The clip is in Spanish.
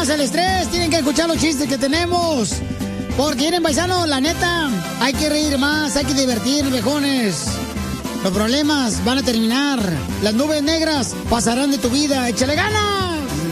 más el estrés, tienen que escuchar los chistes que tenemos. Porque miren, paisanos, la neta, hay que reír más, hay que divertir, viejones. Los problemas van a terminar. Las nubes negras pasarán de tu vida. ¡Échale ganas!